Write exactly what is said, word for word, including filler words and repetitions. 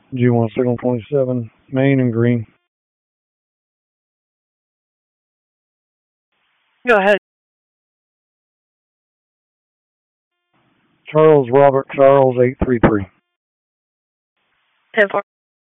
G one Signal twenty-seven, Main and Green. Go ahead. Charles Robert Charles eight three three. ten four.